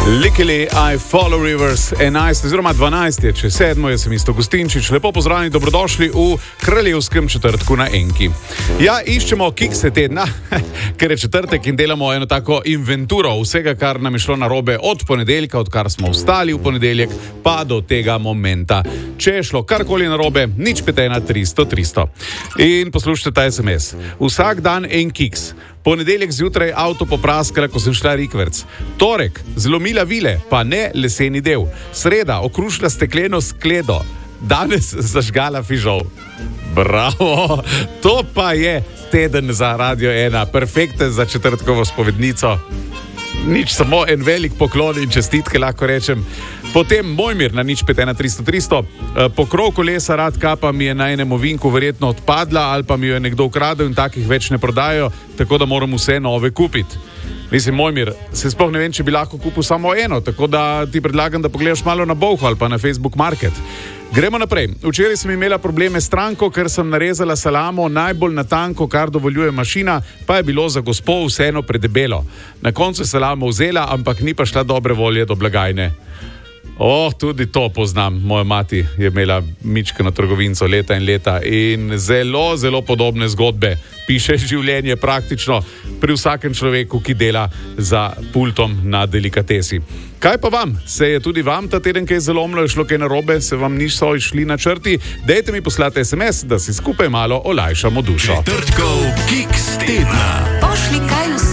Likely I Follow Rivers, 11 oziroma 12 je, če 7, jaz sem Isto Gustinčič. Lepo pozdravljeni, dobrodošli v kraljevskem četrtku na Enki. Ja, iščemo kikse tedna, ker je četrtek in delamo eno tako inventuro vsega, kar nam je šlo narobe od ponedeljka, odkar smo vstali v ponedeljek, pa do tega momenta. Če je šlo karkoli narobe, nič 5 300 300. In poslušajte ta SMS. Vsak dan en kiks. Ponedeljek zjutraj avto popraskala, ko sem šla rikverc. Torek, zlomila vile, pa ne leseni del. Sreda, okrušila stekleno skledo. Danes zažgala fižol. Bravo, to pa je teden za Radio 1. Perfekten za četrtkovo spovednico. Nič, samo en velik poklon in čestitke, lahko rečem. Potem Mojmir na nič 5 300 300. Pokrov kolesa rad kapa mi je na enem ovinku verjetno odpadla ali pa mi jo je nekdo ukradel in takih več ne prodajo, tako da moram vse nove kupiti. Mislim, Mojmir, se sploh ne vem, če bi lahko kupil samo eno, tako da ti predlagam, da pogledaš malo na Bouhu ali pa na Facebook Market. Gremo naprej. Včeraj sem imela probleme s stranko, ker sem narezala salamo najbolj na tanko, kar dovoljuje mašina, pa je bilo za gospo vseeno predebelo. Na koncu je salamo vzela, ampak ni pa šla dobre volje do blagajne. Tudi to poznam. Moja mati je imela mičkeno trgovinco leta in leta in zelo, zelo podobne zgodbe piše življenje praktično pri vsakem človeku, ki dela za pultom na delikatesi. Kaj pa vam? Se je tudi vam ta teden kaj zalomilo, je šlo kaj narobe, se vam niso išli načrti? Dajte mi poslati SMS, da si skupaj malo olajšamo dušo. Četrtkov kiks tedna.